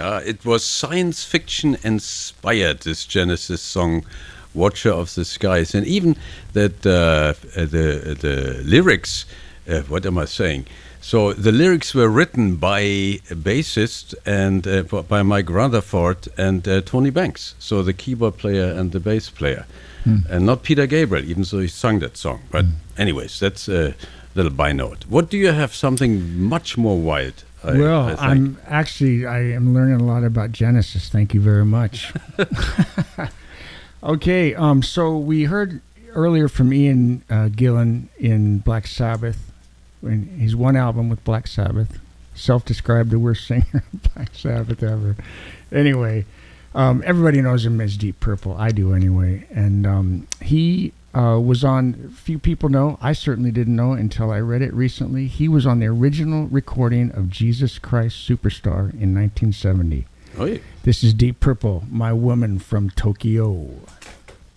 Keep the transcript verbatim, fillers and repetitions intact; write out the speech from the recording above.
Yeah, it was science fiction inspired, this Genesis song, Watcher of the Skies. And even that uh, the, the lyrics, uh, what am I saying? So the lyrics were written by a bassist and uh, by Mike Rutherford and uh, Tony Banks, so the keyboard player and the bass player, hmm. and not Peter Gabriel, even though he sung that song. But hmm. anyways, that's a little by note. What do you have? Something much more wild. I, well, I I'm actually I am learning a lot about Genesis. Thank you very much. Okay, um, so we heard earlier from Ian uh, Gillan in Black Sabbath. In his one album with Black Sabbath, self-described the worst singer of Black Sabbath ever. Anyway, um, everybody knows him as Deep Purple. I do anyway. And um, he uh, was on, few people know, I certainly didn't know until I read it recently. He was on the original recording of Jesus Christ Superstar in nineteen seventy. Oh, yeah. This is Deep Purple, My Woman from Tokyo.